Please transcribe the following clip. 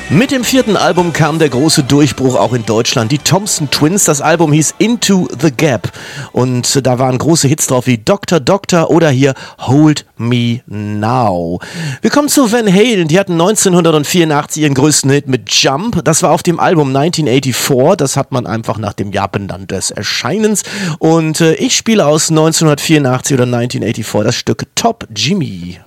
Mit dem 4. Album kam der große Durchbruch auch in Deutschland. Die Thompson Twins, das Album hieß Into the Gap. Und da waren große Hits drauf wie Doctor Doctor oder hier Hold Me Now. Wir kommen zu Van Halen. Die hatten 1984 ihren größten Hit mit Jump. Das war auf dem Album 1984. Das hat man einfach nach dem Jahr benannt des Erscheinens. Und ich spiele aus 1984 oder 1984 das Stück Top Jimmy.